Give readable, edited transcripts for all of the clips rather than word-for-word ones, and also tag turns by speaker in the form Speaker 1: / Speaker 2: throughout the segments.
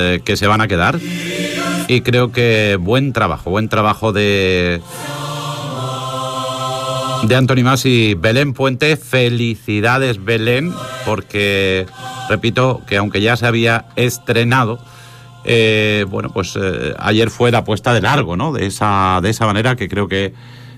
Speaker 1: que se van a quedar. Y creo que buen trabajo de Antoni Mas y Belén Puente. Felicidades, Belén, porque repito que aunque ya se había estrenado, ayer fue la puesta de largo, ¿no? De esa manera que creo que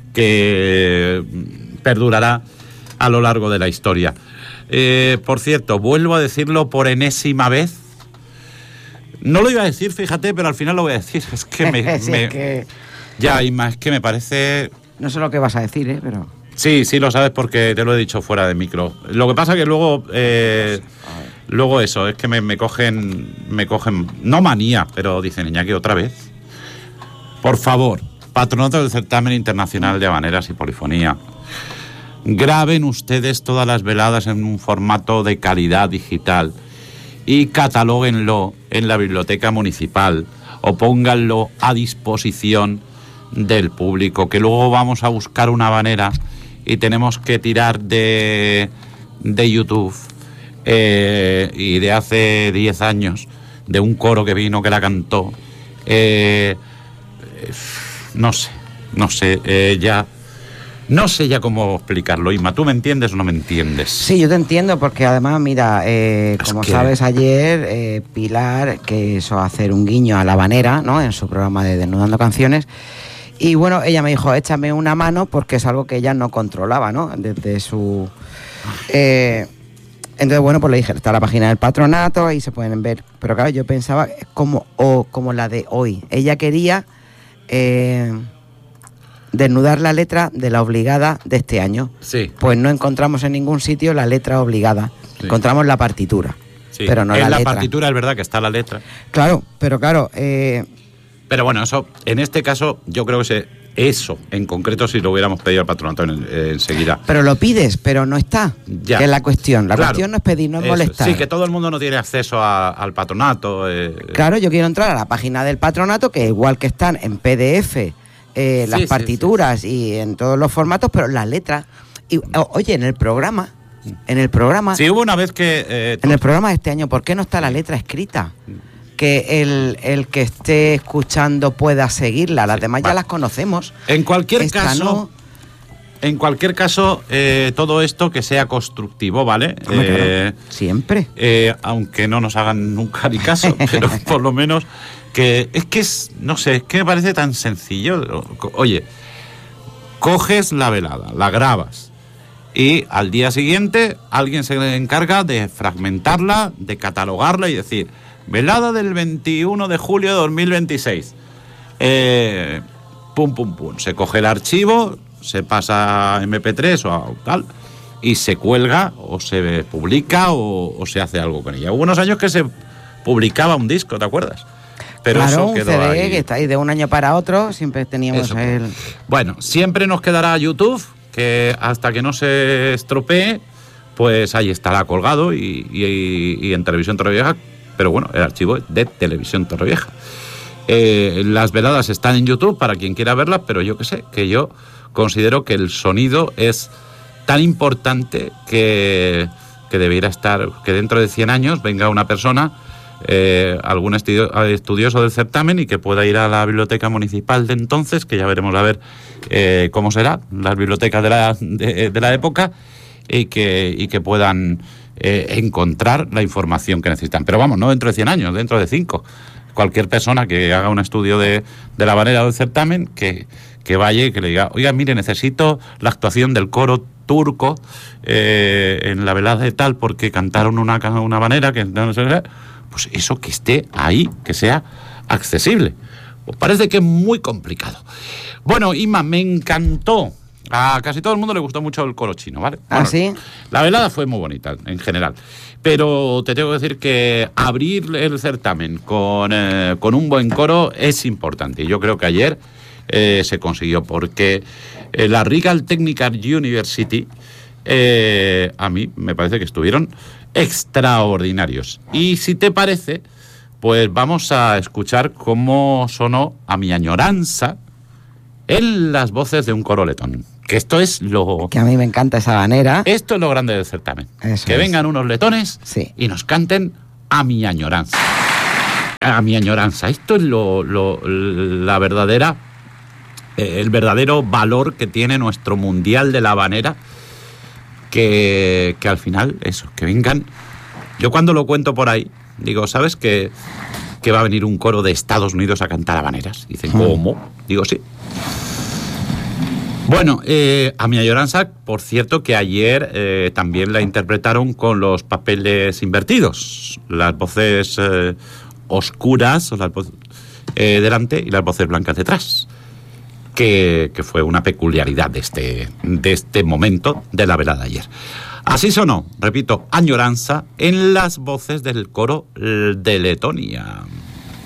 Speaker 1: perdurará a lo largo de la historia. Por cierto, vuelvo a decirlo por enésima vez. No lo iba a decir, fíjate, pero al final lo voy a decir. Es que Ya, Inma, es que me parece...
Speaker 2: No sé lo que vas a decir, pero...
Speaker 1: Sí, lo sabes porque te lo he dicho fuera de micro. Lo que pasa que luego... luego eso, es que me cogen... No manía, pero dicen, Iñaki, otra vez. Por favor, Patronato del Certamen Internacional de Habaneras y Polifonía. Graben ustedes todas las veladas en un formato de calidad digital y catalóguenlo en la biblioteca municipal o pónganlo a disposición del público, que luego vamos a buscar una habanera y tenemos que tirar de YouTube y de hace 10 años, de un coro que vino que la cantó. No sé ya cómo explicarlo. Inma, ¿tú me entiendes o no me entiendes?
Speaker 2: Sí, yo te entiendo, porque además, mira, sabes, ayer Pilar quiso hacer un guiño a la habanera, ¿no?, en su programa de Desnudando Canciones, y bueno, ella me dijo, échame una mano, porque es algo que ella no controlaba, ¿no?, desde su... Entonces, bueno, pues le dije, está la página del patronato, ahí se pueden ver, pero claro, yo pensaba como la de hoy. Ella quería... desnudar la letra de la obligada de este año.
Speaker 1: Sí.
Speaker 2: Pues no encontramos en ningún sitio la letra obligada. Sí. Encontramos la partitura.
Speaker 1: Sí.
Speaker 2: Pero no la letra.
Speaker 1: En la partitura es verdad que está la letra.
Speaker 2: Claro, pero claro...
Speaker 1: Pero bueno, eso, en este caso, yo creo que eso, en concreto, si lo hubiéramos pedido al patronato enseguida.
Speaker 2: Pero lo pides, pero no está.
Speaker 1: Ya.
Speaker 2: Que es la cuestión. La cuestión no es pedir, no es molestar.
Speaker 1: Sí, que todo el mundo no tiene acceso al patronato.
Speaker 2: Claro, yo quiero entrar a la página del patronato, que igual que están en PDF... las partituras y en todos los formatos, pero las letras. Y, oye, en el programa.
Speaker 1: Sí, hubo una vez que...
Speaker 2: en el programa de este año, ¿por qué no está la letra escrita? Que el que esté escuchando pueda seguirla. Las demás ya las conocemos.
Speaker 1: En cualquier caso, todo esto que sea constructivo, ¿vale?
Speaker 2: Claro, siempre.
Speaker 1: Aunque no nos hagan nunca ni caso, pero por lo menos... no sé, es que me parece tan sencillo. Oye, coges la velada, la grabas y al día siguiente alguien se encarga de fragmentarla, de catalogarla y decir, velada del 21 de julio de 2026. Pum. Se coge el archivo, se pasa a MP3 o a tal y se cuelga o se publica o se hace algo con ella. Hubo unos años que se publicaba un disco, ¿te acuerdas? Pero
Speaker 2: claro,
Speaker 1: eso
Speaker 2: un
Speaker 1: quedó
Speaker 2: CD
Speaker 1: ahí.
Speaker 2: Que está ahí de un año para otro, siempre teníamos
Speaker 1: eso.
Speaker 2: el...
Speaker 1: Bueno, siempre nos quedará YouTube, que hasta que no se estropee, pues ahí estará colgado y en Televisión Torrevieja, pero bueno, el archivo es de Televisión Torrevieja. Las veladas están en YouTube para quien quiera verlas, pero yo yo considero que el sonido es tan importante que debiera estar, que dentro de 100 años venga una persona... algún estudioso del certamen y que pueda ir a la biblioteca municipal de entonces, que ya veremos a ver cómo será, las bibliotecas de la época, y que puedan encontrar la información que necesitan. Pero vamos, no dentro de 100 años, dentro de 5. Cualquier persona que haga un estudio de la habanera del certamen, que vaya y que le diga, oiga, mire, necesito la actuación del coro turco en la velada de tal, porque cantaron una habanera que no sé. Pues eso, que esté ahí, que sea accesible. Pues parece que es muy complicado. Bueno, Inma, me encantó. A casi todo el mundo le gustó mucho el coro chino, ¿vale? Bueno,
Speaker 2: ¿sí?
Speaker 1: La velada fue muy bonita, en general. Pero te tengo que decir que abrir el certamen con un buen coro es importante. Y yo creo que ayer se consiguió, porque la Regal Technical University, a mí me parece que estuvieron extraordinarios. Y si te parece, pues vamos a escuchar cómo sonó a mi añoranza en las voces de un coro letón. Que esto es lo...
Speaker 2: Que a mí me encanta esa habanera.
Speaker 1: Esto es lo grande del certamen.
Speaker 2: Eso
Speaker 1: que
Speaker 2: es.
Speaker 1: Vengan unos letones
Speaker 2: sí.
Speaker 1: y nos canten a mi añoranza. a mi añoranza. Esto es la verdadera, el verdadero valor que tiene nuestro Mundial de la Habanera, que al final, eso, que vengan. Yo cuando lo cuento por ahí, digo, ¿sabes que va a venir un coro de Estados Unidos a cantar habaneras? Dicen, ¿cómo? Digo, sí. Bueno, a mi añoranza, por cierto, que ayer también la interpretaron con los papeles invertidos. Las voces oscuras o las voces, delante y las voces blancas detrás. Que fue una peculiaridad de este momento de la velada ayer. Así sonó, repito, añoranza en las voces del coro de Letonia.